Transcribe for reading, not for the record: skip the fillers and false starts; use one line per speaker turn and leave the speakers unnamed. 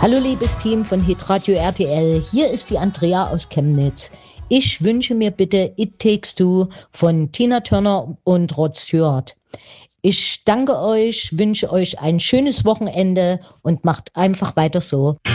Hallo liebes Team von Hitradio RTL, hier ist die Andrea aus Chemnitz. Ich wünsche mir bitte It Takes Two von Tina Turner und Rod Stewart. Ich danke euch, wünsche euch ein schönes Wochenende und macht einfach weiter so.